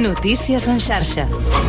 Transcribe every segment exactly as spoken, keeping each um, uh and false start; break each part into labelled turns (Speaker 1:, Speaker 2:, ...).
Speaker 1: Notícies en xarxa.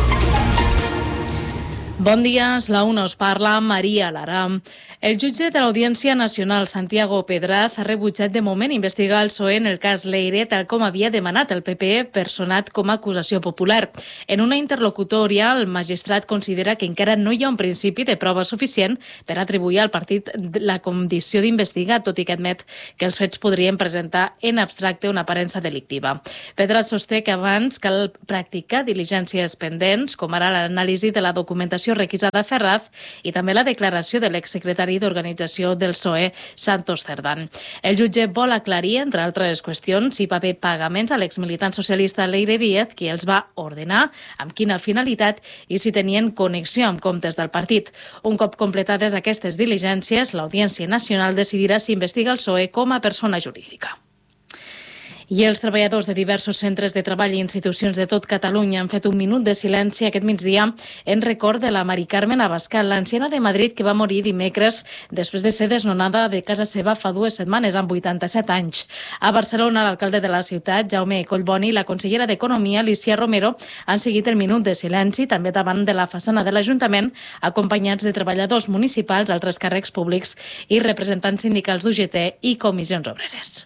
Speaker 2: Bon dia, la una us parla Maria Lara. El jutge de l'Audiència Nacional, Santiago Pedraz, ha rebutjat de moment investigar el P S O E en el cas Leire, tal com havia demanat el P P E, personat com a acusació popular. En una interlocutòria, el magistrat considera que encara no hi ha un principi de prova suficient per atribuir al partit la condició d'investigar, tot i que admet que els fets podrien presentar en abstracte una aparença delictiva. Pedraz sosté que abans cal practicar diligències pendents, com ara l'anàlisi de la documentació requisada a Ferraz i també la declaració de l'exsecretari d'organització del P S O E, Santos Cerdán. El jutge vol aclarir, entre altres qüestions, si va haver pagaments a l'exmilitant socialista Leire Díaz, qui els va ordenar, amb quina finalitat i si tenien connexió amb comptes del partit. Un cop completades aquestes diligències, l'Audiència Nacional decidirà si investiga el P S O E com a persona jurídica. I els treballadors de diversos centres de treball i institucions de tot Catalunya han fet un minut de silenci aquest migdia en record de la Mari Carmen Abascal, l'anciana de Madrid que va morir dimecres després de ser desnonada de casa seva fa dues setmanes amb vuitanta-set anys. A Barcelona, l'alcalde de la ciutat, Jaume Collboni, i la consellera d'Economia, Alicia Romero, han seguit el minut de silenci també davant de la façana de l'Ajuntament, acompanyats de treballadors municipals, altres càrrecs públics i representants sindicals d'U G T i comissions obreres.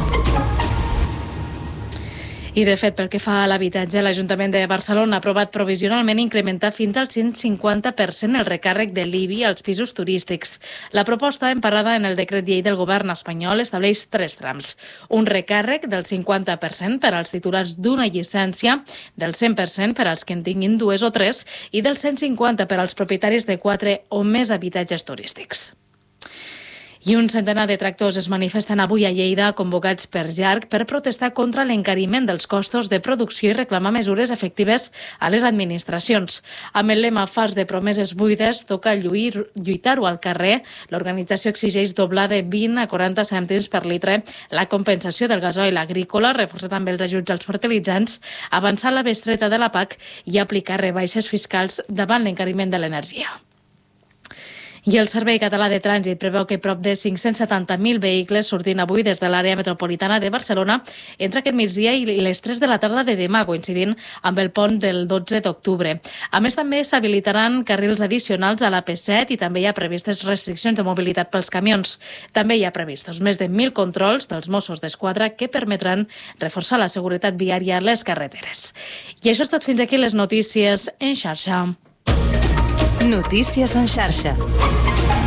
Speaker 2: I, de fet, pel que fa a l'habitatge, l'Ajuntament de Barcelona ha aprovat provisionalment incrementar fins al cent cinquanta per cent el recàrrec de l'I B I als pisos turístics. La proposta, emparada en el decret llei del govern espanyol, estableix tres trams. Un recàrrec del cinquanta per cent per als titulars d'una llicència, del cent per cent per als que en tinguin dues o tres i del cent cinquanta per als propietaris de quatre o més habitatges turístics. I un centenar de tractors es manifesten avui a Lleida, convocats per Jarc, per protestar contra l'encariment dels costos de producció i reclamar mesures efectives a les administracions. Amb el lema "Fars de promeses buides, toca lluitar-ho al carrer", l'organització exigeix doblar de vint a quaranta cèntims per litre la compensació del gasoil agrícola, reforçar també els ajuts als fertilitzants, avançar la bestreta de la P A C i aplicar rebaixes fiscals davant l'encariment de l'energia. I el Servei Català de Trànsit preveu que prop de cinc-cents setanta mil vehicles sortin avui des de l'àrea metropolitana de Barcelona entre aquest migdia i les tres de la tarda de demà, coincidint amb el pont del dotze d'octubre. A més, també s'habilitaran carrils addicionals a la P set i també hi ha previstes restriccions de mobilitat pels camions. També hi ha previstos més de mil controls dels Mossos d'Esquadra que permetran reforçar la seguretat viària a les carreteres. I això és tot, fins aquí les notícies en xarxa.
Speaker 1: Notícies en xarxa.